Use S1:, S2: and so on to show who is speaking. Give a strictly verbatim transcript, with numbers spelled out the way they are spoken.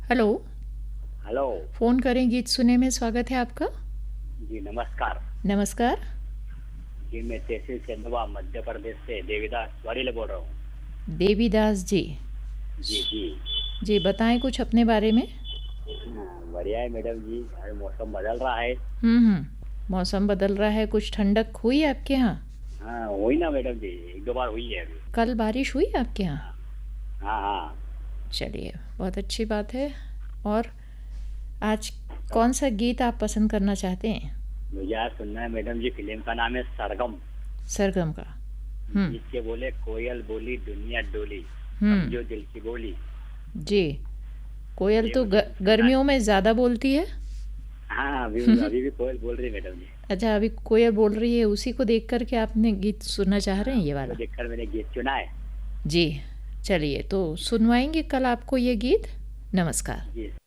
S1: Hello.
S2: Hello.
S1: Phone करें गीत सुने में स्वागत है आपका।
S2: जी नमस्कार।
S1: नमस्कार।
S2: जी मैं तहसील सेंधवा मध्य प्रदेश से देवीदास वाड़ीले बोल रहा हूँ।
S1: देवीदास जी।
S2: जी जी।
S1: जी बताएं कुछ अपने बारे में।
S2: हाँ, बढ़िया है मैडम जी, अरे मौसम बदल रहा है।
S1: हम्म हम्म मौसम बदल रहा है, कुछ ठंडक हुई आपके यहाँ?
S2: हाँ हुई ना मैडम जी, एक दो बार हुई है अभी।
S1: कल बारिश हुई आपके यहाँ?
S2: हाँ हाँ हाँ।
S1: चलिए, बहुत अच्छी बात है। और आज
S2: सब
S1: कौन सा गीत आप पसंद करना चाहते हैं?
S2: मुझे आज सुनना है मैडम जी, फिल्म का नाम है सरगम।
S1: सरगम का। हम्म
S2: गीत के बोले कोयल बोली दुनिया डोली,
S1: हम्म
S2: समझो दिल की बोली।
S1: जी। कोयल
S2: ये
S1: तो ग,
S2: मुझे सुनना है।
S1: गर्मियों में ज़्यादा बोलती है।
S2: हाँ अभी अभी भी कोयल बोल रही है मैडम जी।
S1: अच्छा, अभी कोयल बोल रही है, उसी को देख कर के आपने गीत सुनना चाह रहे
S2: हाँ
S1: हैं ये
S2: उसी को
S1: वाला?
S2: देखकर मैंने गीत चुना है।
S1: जी। चलिए, तो सुनवाएंगे कल आपको ये गीत। नमस्कार।
S2: जी।